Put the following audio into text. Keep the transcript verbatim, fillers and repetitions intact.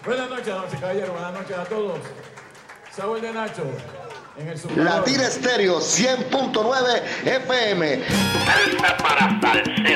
Buenas noches, damas y caballeros. Buenas noches a todos. Saúl de Nacho. En el Latina Estéreo cien punto nueve F M. Salsa para salseros.